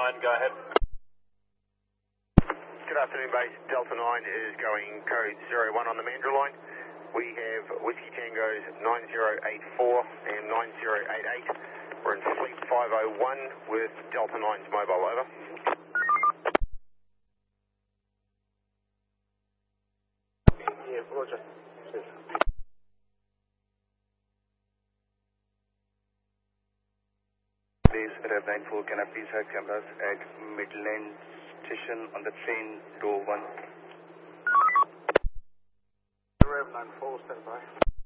go ahead. Good afternoon, base. Delta 9 is going code 01 on the Mandra line. We have Whiskey Tangos 9084 and 9088. We're in Fleet 501 with Delta 9's mobile, over. Yeah, roger. Base Rev 94, can I please have cameras at Midland Station on the train door 1? Rev 94, stand by.